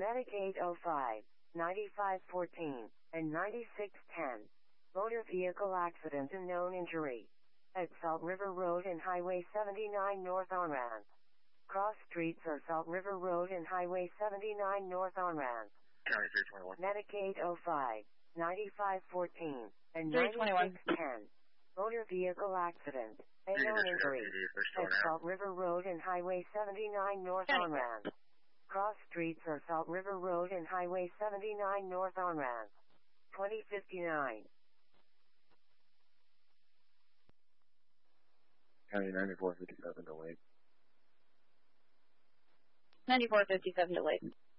Medic 805, 9514, and 9610. Motor vehicle accident and known injury. At Salt River Road and Highway 79 North on ramp. Cross streets are Salt River Road and Highway 79 North on ramp. County 321. Medic 805, 9514, and 321. 9610. Motor vehicle accident. A known injury. At Salt River Road and Highway 79 North on ramp. Cross streets are Salt River Road and Highway 79 North on ramp. 2059. County 9457 delayed. 9457 delayed.